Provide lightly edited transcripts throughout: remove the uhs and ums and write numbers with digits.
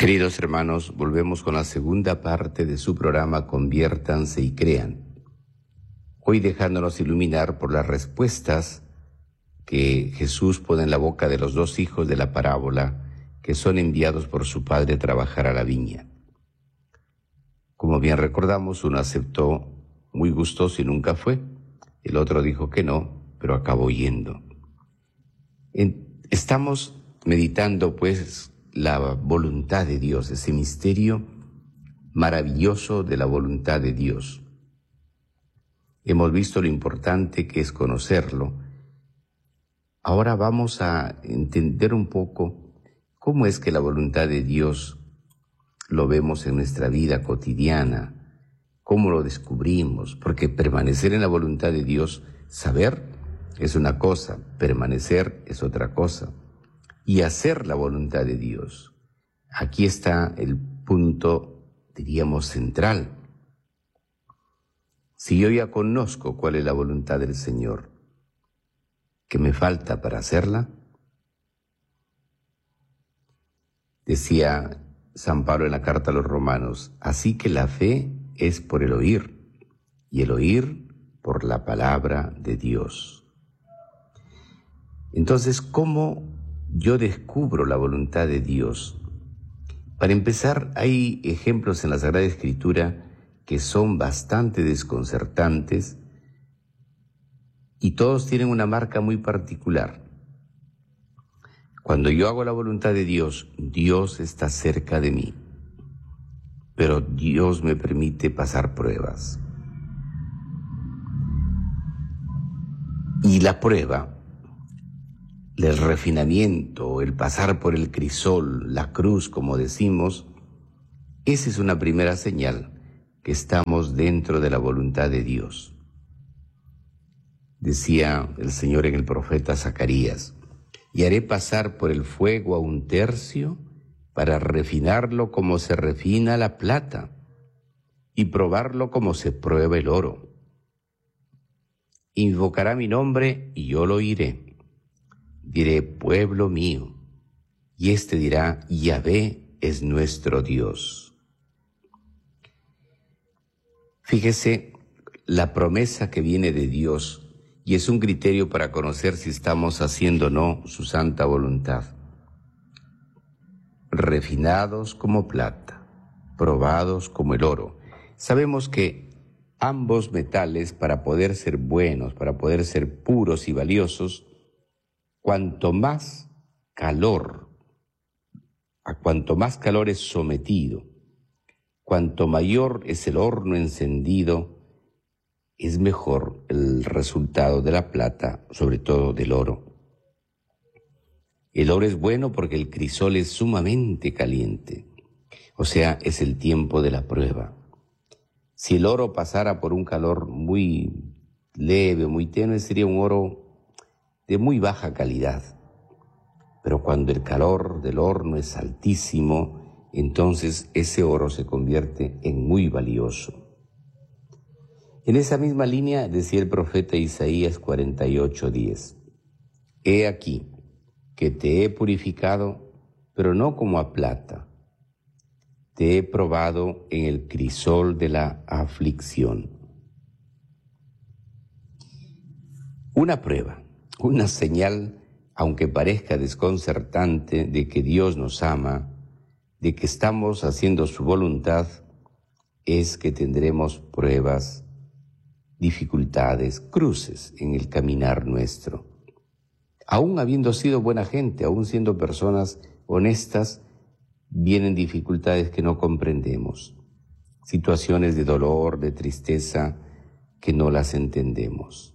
Queridos hermanos, volvemos con la segunda parte de su programa Conviértanse y Crean. Hoy dejándonos iluminar por las respuestas que Jesús pone en la boca de los dos hijos de la parábola que son enviados por su padre a trabajar a la viña. Como bien recordamos, uno aceptó muy gustoso y nunca fue. El otro dijo que no, pero acabó yendo. Estamos meditando pues la voluntad de Dios, ese misterio maravilloso de la voluntad de Dios. Hemos visto lo importante que es conocerlo. Ahora vamos a entender un poco cómo es que la voluntad de Dios lo vemos en nuestra vida cotidiana, cómo lo descubrimos, porque permanecer en la voluntad de Dios, saber es una cosa, permanecer es otra cosa. Y hacer la voluntad de Dios. Aquí está el punto, diríamos, central. Si yo ya conozco cuál es la voluntad del Señor, ¿qué me falta para hacerla? Decía San Pablo en la carta a los Romanos, así que la fe es por el oír, y el oír por la palabra de Dios. Entonces, ¿cómo yo descubro la voluntad de Dios? Para empezar, hay ejemplos en la Sagrada Escritura que son bastante desconcertantes y todos tienen una marca muy particular. Cuando yo hago la voluntad de Dios, Dios está cerca de mí, pero Dios me permite pasar pruebas. Y la prueba, el refinamiento, el pasar por el crisol, la cruz, como decimos, esa es una primera señal que estamos dentro de la voluntad de Dios. Decía el Señor en el profeta Zacarías, y haré pasar por el fuego a un tercio para refinarlo como se refina la plata y probarlo como se prueba el oro. Invocará mi nombre y yo lo oiré. Diré, pueblo mío, y éste dirá, Yahvé es nuestro Dios. Fíjese la promesa que viene de Dios, y es un criterio para conocer si estamos haciendo o no su santa voluntad. Refinados como plata, probados como el oro. Sabemos que ambos metales, para poder ser buenos, para poder ser puros y valiosos, cuanto más calor es sometido, cuanto mayor es el horno encendido, es mejor el resultado de la plata, sobre todo del oro. El oro es bueno porque el crisol es sumamente caliente, o sea, es el tiempo de la prueba. Si el oro pasara por un calor muy leve, muy tenue, sería un oro de muy baja calidad, pero cuando el calor del horno es altísimo, entonces ese oro se convierte en muy valioso. En esa misma línea decía el profeta Isaías 48:10, he aquí que te he purificado, pero no como a plata, te he probado en el crisol de la aflicción. Una prueba, una señal, aunque parezca desconcertante, de que Dios nos ama, de que estamos haciendo su voluntad, es que tendremos pruebas, dificultades, cruces en el caminar nuestro. Aún habiendo sido buena gente, aún siendo personas honestas, vienen dificultades que no comprendemos, situaciones de dolor, de tristeza, que no las entendemos.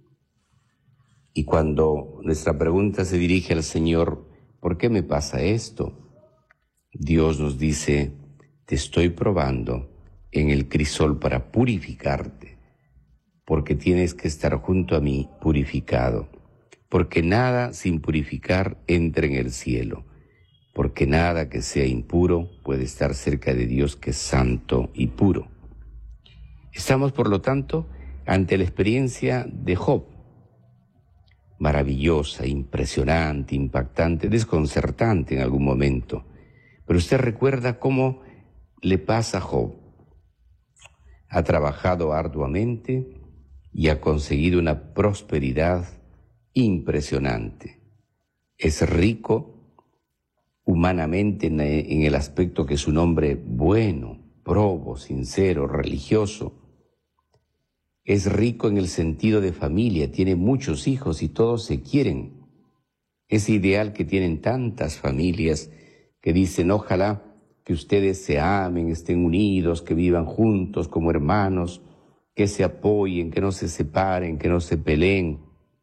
Y cuando nuestra pregunta se dirige al Señor, ¿por qué me pasa esto? Dios nos dice, te estoy probando en el crisol para purificarte, porque tienes que estar junto a mí purificado, porque nada sin purificar entra en el cielo, porque nada que sea impuro puede estar cerca de Dios que es santo y puro. Estamos, por lo tanto, ante la experiencia de Job, maravillosa, impresionante, impactante, desconcertante en algún momento, Pero usted recuerda cómo le pasa a Job. Ha trabajado arduamente y ha conseguido una prosperidad impresionante. Es rico humanamente en el aspecto que es un hombre bueno, probo, sincero, religioso. Es rico en el sentido de familia, tiene muchos hijos y todos se quieren. Es ideal que tienen tantas familias que dicen, ojalá que ustedes se amen, estén unidos, que vivan juntos como hermanos, que se apoyen, que no se separen, que no se peleen.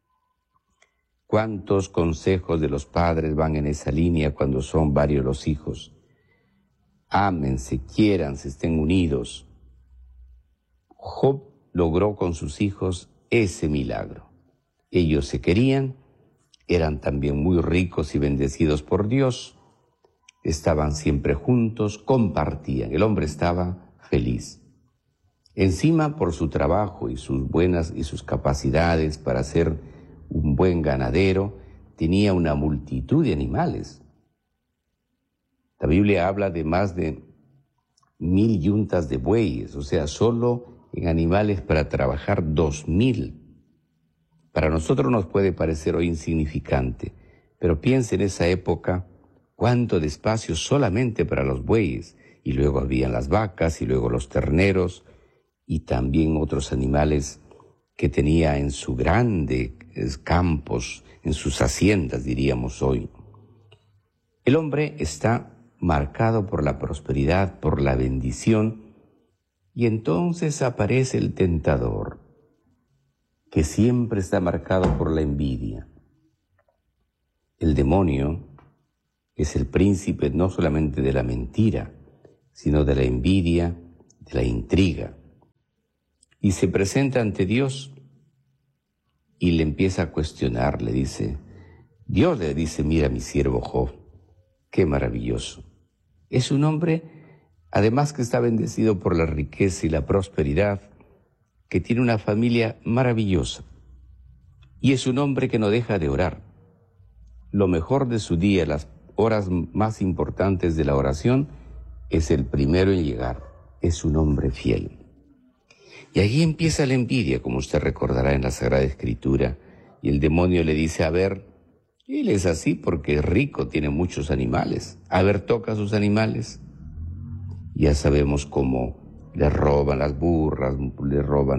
¿Cuántos consejos de los padres van en esa línea cuando son varios los hijos? Ámense, quiéranse, estén unidos. Job logró con sus hijos ese milagro. Ellos se querían, eran también muy ricos y bendecidos por Dios, estaban siempre juntos, compartían. El hombre estaba feliz. Encima, por su trabajo y sus capacidades para ser un buen ganadero, tenía una multitud de animales. La Biblia habla de más de 1000 yuntas de bueyes, o sea, solo en animales para trabajar 2000. Para nosotros nos puede parecer hoy insignificante, pero piense en esa época cuánto de espacio solamente para los bueyes, y luego habían las vacas y luego los terneros y también otros animales que tenía en sus grandes campos, en sus haciendas, diríamos hoy. El hombre está marcado por la prosperidad, por la bendición, y entonces aparece el tentador, que siempre está marcado por la envidia. El demonio es el príncipe no solamente de la mentira, sino de la envidia, de la intriga. Y se presenta ante Dios y le empieza a cuestionar, le dice, Dios le dice, mira mi siervo Job, qué maravilloso. Es un hombre, además que está bendecido por la riqueza y la prosperidad, que tiene una familia maravillosa. Y es un hombre que no deja de orar. Lo mejor de su día, las horas más importantes de la oración, es el primero en llegar. Es un hombre fiel. Y ahí empieza la envidia, como usted recordará en la Sagrada Escritura. Y el demonio le dice, a ver, él es así porque es rico, tiene muchos animales. A ver, toca sus animales. Ya sabemos cómo le roban las burras, le roban